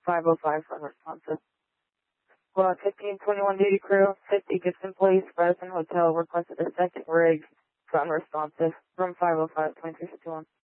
505 unresponsive. Squad 1521 duty crew, 50 Gibson Place, Fresno Hotel, requested a second rig for unresponsive. Room 505, 2351.